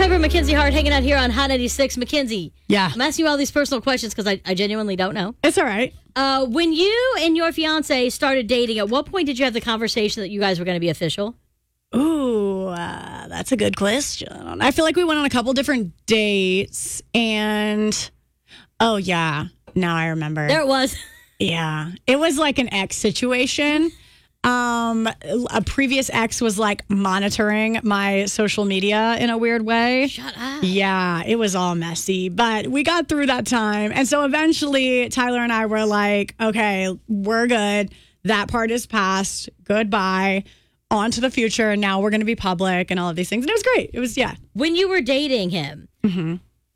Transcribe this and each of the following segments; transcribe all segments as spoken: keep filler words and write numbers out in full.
Piper, Mackenzie Hart, hanging out here on Hot ninety-six. Mackenzie, Yeah. I'm asking you all these personal questions because I, I genuinely don't know. It's all right. Uh, when you and your fiance started dating, at what point did you have the conversation that you guys were going to be official? Ooh, uh, that's a good question. I feel like we went on a couple different dates, and oh yeah, now I remember. There it was. Yeah, it was like an ex situation. Um, a previous ex was like monitoring my social media in a weird way. Shut up. Yeah, it was all messy, but we got through that time. And so eventually Tyler and I were like, okay, we're good. That part is past. Goodbye. On to the future. And now we're going to be public and all of these things. And it was great. It was, yeah. When you were dating him, Mm-hmm.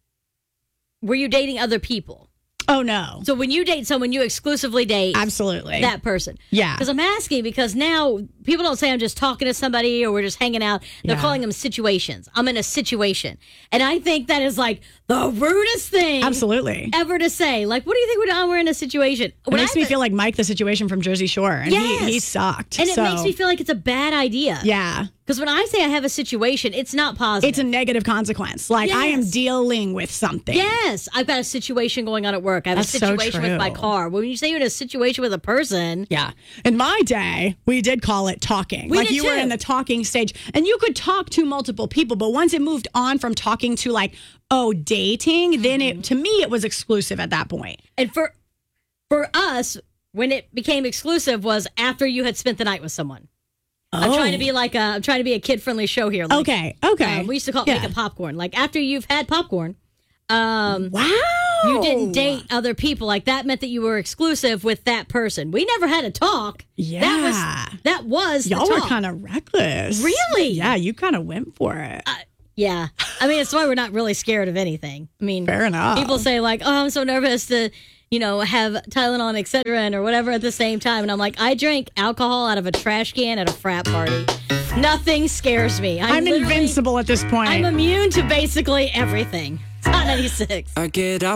were you dating other people? Oh, no. So when you date someone, you exclusively date Absolutely. that person. Yeah. Because I'm asking because now people don't say I'm just talking to somebody or we're just hanging out. They're Yeah. calling them situations. I'm in a situation. And I think that is like the rudest thing Absolutely. ever to say. Like, what do you think when we're in a situation? It makes me feel like Mike, the situation from Jersey Shore. And Yes. he, he sucked. And it so, makes me feel like it's a bad idea. Yeah. Because when I say I have a situation, it's not positive. It's a negative consequence. Like, I am Yes. dealing with something. Yes, I've got a situation going on at work. I have That's a so situation with my true. car. When you say you're in a situation with a person, Yeah. In my day, we did call it talking. We like did you were too. in the talking stage. And you could talk to multiple people, but once it moved on from talking to like, oh, dating, then Mm-hmm. it to me it was exclusive at that point. and for for us, when it became exclusive was after you had spent the night with someone. I'm trying to be like a I'm trying to be a kid friendly show here. Like, Okay. Okay. uh, we used to call it Yeah. making popcorn. Like after you've had popcorn, um, Wow. you didn't date other people. Like that meant that you were exclusive with that person. We never had a talk. Yeah. that was that was Y'all the were talk. kind of reckless. Really? Yeah, you kind of went for it. Yeah. I mean, it's why we're not really scared of anything. I mean, Fair enough. people say, like, oh, I'm so nervous to, you know, have Tylenol, et cetera, or whatever at the same time. And I'm like, I drink alcohol out of a trash can at a frat party. Nothing scares me. I'm, I'm literally- invincible at this point. I'm immune to basically everything. It's Hot ninety-six. I get up.